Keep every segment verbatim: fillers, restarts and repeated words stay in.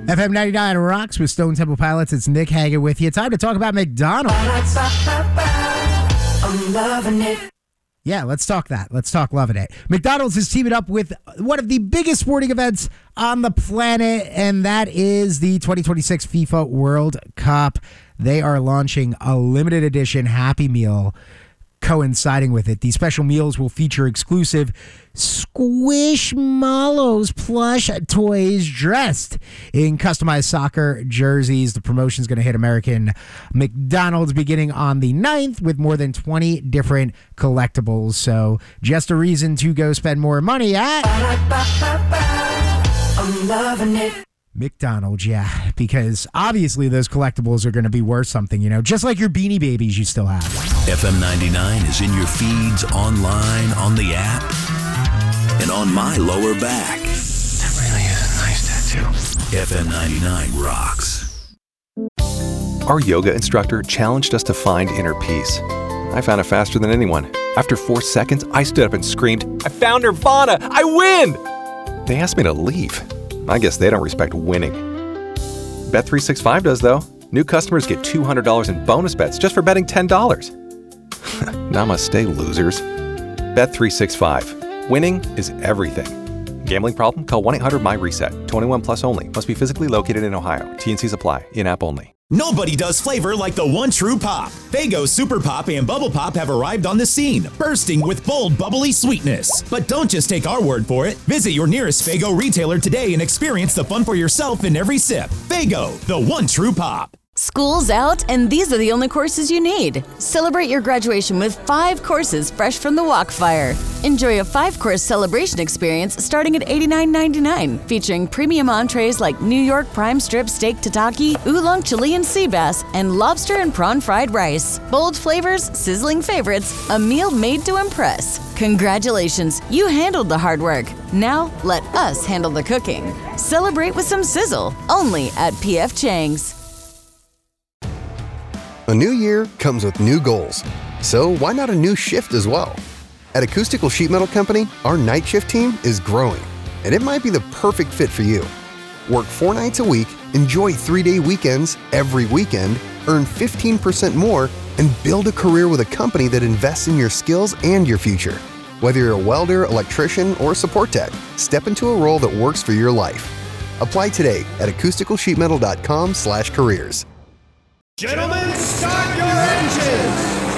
F M ninety-nine rocks with Stone Temple Pilots. It's Nick Hagan with you. Time to talk about McDonald's. I'm loving it. Yeah, let's talk that. Let's talk loving it. McDonald's is teaming up with one of the biggest sporting events on the planet, and that is the twenty twenty-six FIFA World Cup. They are launching a limited edition Happy Meal coinciding with it. These special meals will feature exclusive Squishmallows plush toys dressed in customized soccer jerseys. The promotion is going to hit American McDonald's beginning on the ninth with more than twenty different collectibles. So just a reason to go spend more money at I'm loving it. McDonald's, yeah, because obviously those collectibles are going to be worth something, you know, just like your Beanie Babies you still have. F M ninety-nine is in your feeds, online, on the app, and on my lower back. That really is a nice tattoo. F M ninety-nine rocks. Our yoga instructor challenged us to find inner peace. I found it faster than anyone. After four seconds, I stood up and screamed, "I found Nirvana! I win!" They asked me to leave. I guess they don't respect winning. Bet three sixty-five does, though. New customers get two hundred dollars in bonus bets just for betting ten dollars. Namaste, losers. Bet three sixty-five. Winning is everything. Gambling problem? Call one eight hundred M Y reset. twenty-one plus only. Must be physically located in Ohio. T and Cs apply. In-app only. Nobody does flavor like the one true pop. Faygo Super Pop and Bubble Pop have arrived on the scene, bursting with bold, bubbly sweetness. But don't just take our word for it. Visit your nearest Faygo retailer today and experience the fun for yourself in every sip. Faygo, the one true pop. School's out, and these are the only courses you need. Celebrate your graduation with five courses fresh from the Walkfire. Enjoy a five-course celebration experience starting at eighty-nine ninety-nine, featuring premium entrees like New York prime strip steak tataki, oolong Chilean sea bass, and lobster and prawn fried rice. Bold flavors, sizzling favorites, a meal made to impress. Congratulations, you handled the hard work. Now, let us handle the cooking. Celebrate with some sizzle, only at P F Chang's. A new year comes with new goals, so why not a new shift as well? At Acoustical Sheet Metal Company, our night shift team is growing, and it might be the perfect fit for you. Work four nights a week, enjoy three-day weekends every weekend, earn fifteen percent more, and build a career with a company that invests in your skills and your future. Whether you're a welder, electrician, or support tech, step into a role that works for your life. Apply today at acoustical sheet metal dot com slash careers. Gentlemen, start your engines!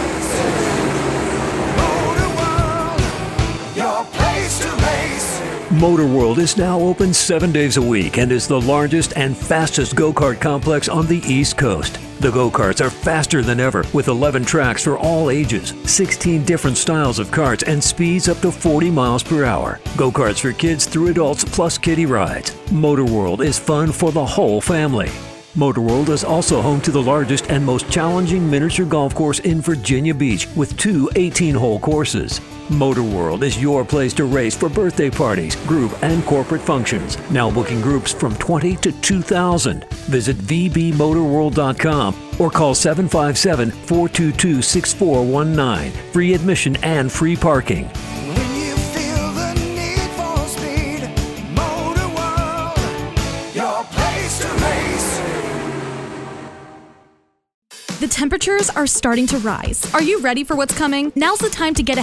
Motor World, your place to race. Motor World is now open seven days a week and is the largest and fastest go-kart complex on the East Coast. The go-karts are faster than ever with eleven tracks for all ages, sixteen different styles of karts, and speeds up to forty miles per hour. Go-karts for kids through adults plus kiddie rides. Motor World is fun for the whole family. Motor World is also home to the largest and most challenging miniature golf course in Virginia Beach with two eighteen-hole courses. Motor World is your place to race for birthday parties, group, and corporate functions. Now booking groups from twenty to two thousand. Visit v b motor world dot com or call seven five seven, four two two, six four one nine. Free admission and free parking. When you feel the need for speed, Motor World, your place to race. The temperatures are starting to rise. Are you ready for what's coming? Now's the time to get a